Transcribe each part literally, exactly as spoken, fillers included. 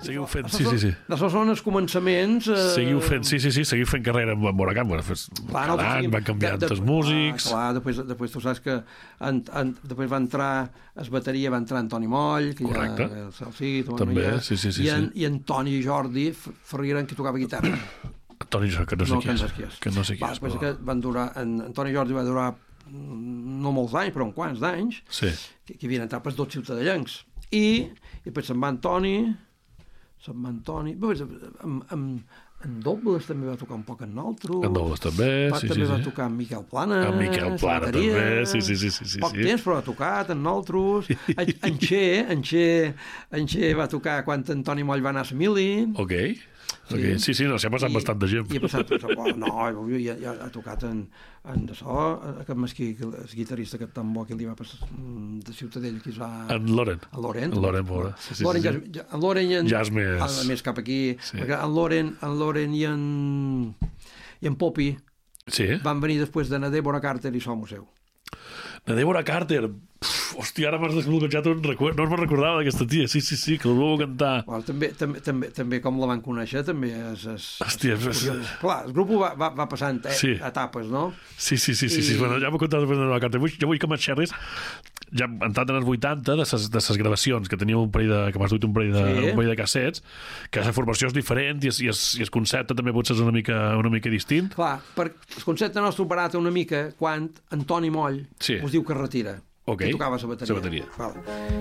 seguiu fent, sí, sí, sí. Això són els començaments... Eh... Seguiu fent, sí, sí, sí, seguiu fent carrera amb Murakami. Calant, van canviar de, de, els músics... Ah, clar, després, després tu saps que en, en, després va entrar, es bateria va entrar Antoni Moll, que correcte. Ja, el Celsit, també, sí, sí, sí. I, en, sí. i Antoni Jordi Ferrieren, que tocava guitarra. Antoni Jordi, que no sé no, qui és. Que, que no sé qui va, és. Però... que van durar, en, Antoni Jordi va durar no molts anys, però uns quants d'anys, sí. que, que havien entrat pels dos ciutadellencs. I, i després se'n va Antoni, se'n va Antoni, amb, amb, en Dobles també va tocar un poc en nosaltres. En Dobles també, va, sí, també sí. va sí. tocar en Miquel Plana. En Miquel Plana també, sí, sí, sí. sí poc sí. temps, però ha tocat en nosaltres. En, en Xe, en Xe, en Xe va tocar quan Antoni Moll va anar a Samili. Ok. Okay. Sí, sí, no, s'ha passat I, bastant de gent. I ha passat, oh, no, ja, ja ha tocat en, en d'això, aquest mesquí, el guitarrista aquest tan bo que li va passar de Ciutadella, que es va... En Loren. En Loren. En Loren, pobra. Sí, sí, Loren, sí, sí. Ja, en Loren i en... Ja és més... A, més cap aquí. Sí. Perquè en Loren, en Loren i en... i en Popi sí. van venir després de na Débora Carter i Som Seu. Na Débora Carter... Pff, hòstia, ara m'has desbloquejat un record. No me'n recordava d'aquesta tia. Sí, sí, sí, que el vau cantar. Bueno, també, també, també, també com la van conèixer, també és... és hòstia, és... és clar, el grup va, va, va passant eh, sí. etapes, no? Sí, sí, sí, sí, I... sí. Bueno, ja m'ho contat després de la carta. Jo vull que me'n xerris, ja entrat en els vuitanta, de ses, de ses gravacions, que teníeu un parell de... que m'has duit un parell de, sí. un parell de cassets, que la formació és diferent i, es, i, es, i el concepte també potser és una mica, una mica distint. Clar, per, el concepte nostre barata una mica quan Antoni Moll sí. us diu que es retira. Ok, que tocava la bateria. La bateria. Val.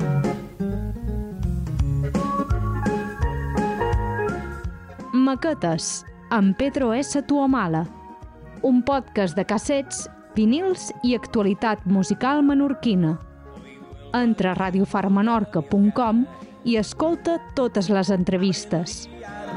Maquetes, amb Pedro S. Tuamala. Un podcast de cassets, vinils i actualitat musical menorquina. Entra a radiofarmenorca punt com i escolta totes les entrevistes.